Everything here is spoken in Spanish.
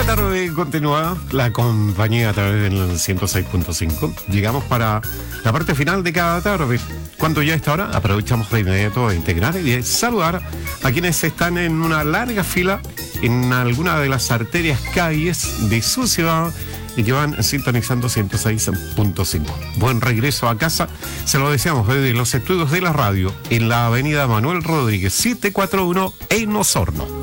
tarde continúa la compañía a través del 106.5. Llegamos para la parte final de cada tarde. Cuando ya está hora, aprovechamos de inmediato de integrar y de saludar a quienes están en una larga fila en alguna de las arterias calles de su ciudad y que van sintonizando 106.5. Buen regreso a casa, se lo deseamos desde los estudios de la radio en la avenida Manuel Rodríguez 741 en Osorno.